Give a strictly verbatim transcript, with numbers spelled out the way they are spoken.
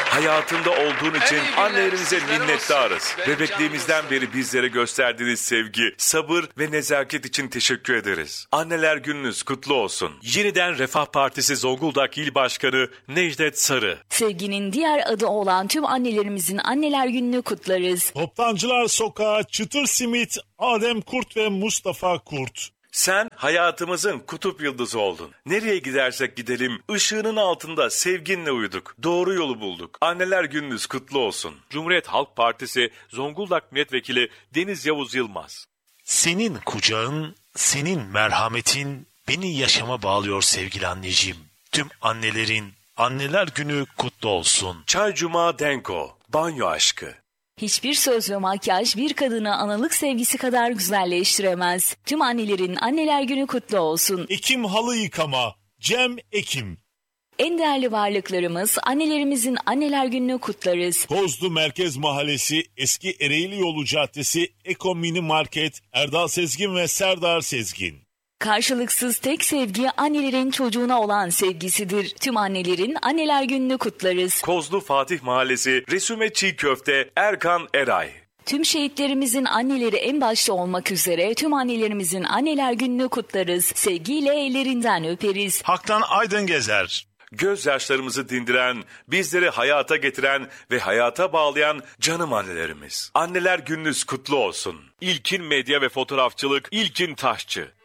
Hayatında olduğun için annelerimize minnettarız. Bebekliğimizden beri bizlere gösterdiğiniz sevgi, sabır ve nezaket için teşekkür ederiz. Anneler gününüz kutlu olsun. Yeniden Refah Partisi Zonguldak İl Başkanı Necdet Sarı. Sevginin diğer adı olan tüm annelerimizin anneler gününü kutlarız. Toptancılar Sokağı, Çıtır Simit, Adem Kurt ve Mustafa Kurt. Sen hayatımızın kutup yıldızı oldun. Nereye gidersek gidelim ışığının altında sevginle uyuduk. Doğru yolu bulduk. Anneler gününüz kutlu olsun. Cumhuriyet Halk Partisi Zonguldak Milletvekili Deniz Yavuz Yılmaz. Senin kucağın, senin merhametin beni yaşama bağlıyor sevgili anneciğim. Tüm annelerin Anneler Günü kutlu olsun. Çay Cuma Denko, banyo aşkı. Hiçbir söz ve makyaj bir kadını analık sevgisi kadar güzelleştiremez. Tüm annelerin anneler günü kutlu olsun. Ekim Halı Yıkama, Cem Ekim. En değerli varlıklarımız annelerimizin anneler gününü kutlarız. Kozlu Merkez Mahallesi, Eski Ereğli Yolu Caddesi, Eko Mini Market, Erdal Sezgin ve Serdar Sezgin. Karşılıksız tek sevgi annelerin çocuğuna olan sevgisidir. Tüm annelerin anneler gününü kutlarız. Kozlu Fatih Mahallesi, Resume Çiğ Köfte, Erkan Eray. Tüm şehitlerimizin anneleri en başta olmak üzere tüm annelerimizin anneler gününü kutlarız. Sevgiyle ellerinden öperiz. Haktan Aydın Gezer. Gözyaşlarımızı dindiren, bizleri hayata getiren ve hayata bağlayan canım annelerimiz. Anneler gününüz kutlu olsun. İlkin Medya ve Fotoğrafçılık İlkin Taşçı.